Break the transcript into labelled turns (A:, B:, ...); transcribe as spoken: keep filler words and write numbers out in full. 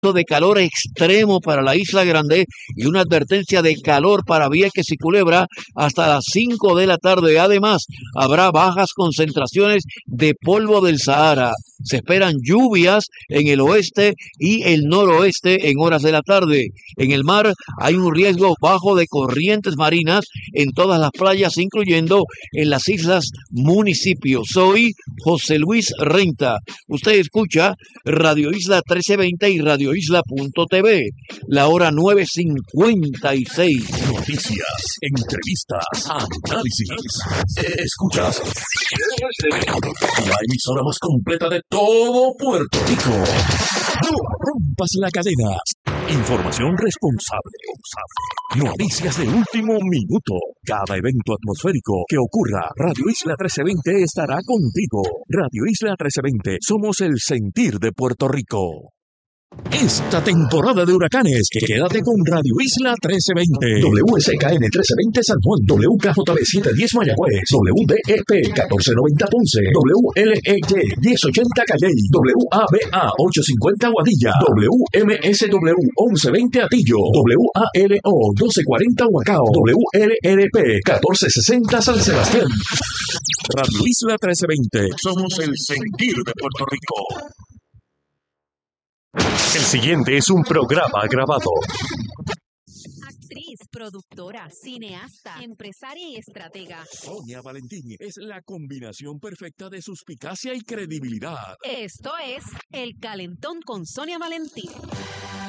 A: de calor extremo para la Isla Grande y una advertencia de calor para Vieques y Culebra hasta las cinco de la tarde. Además, habrá bajas concentraciones de polvo del Sahara. Se esperan lluvias en el oeste y el noroeste en horas de la tarde. En el mar hay un riesgo bajo de corrientes marinas en todas las playas, incluyendo en las islas municipios. Soy José Luis Renta. Usted escucha Radio Isla trece veinte y Radio Isla punto T V. La hora nueve cincuenta y seis.
B: Noticias, entrevistas, análisis. Escuchas la emisora más completa de todo Puerto Rico. No rompas la cadena. Información responsable. Noticias de último minuto. Cada evento atmosférico que ocurra, Radio Isla trece veinte estará contigo. Radio Isla trece veinte, somos el sentir de Puerto Rico. Esta temporada de huracanes, quédate con Radio Isla trece veinte. W S K N trece veinte San Juan, W K J B setecientos diez Mayagüez, W D E P catorce noventa Ponce, W L E Y diez ochenta Calley, W A B A ochocientos cincuenta Guadilla, W M S W once veinte Atillo, W A L O doce cuarenta Huacao, W L R P catorce sesenta San Sebastián. Radio Isla trece veinte, somos el sentir de Puerto Rico. El siguiente es un programa grabado.
C: Actriz, productora, cineasta, empresaria y estratega.
B: Sonia Valentín es la combinación perfecta de suspicacia y credibilidad.
C: Esto es El Calentón con Sonia Valentín.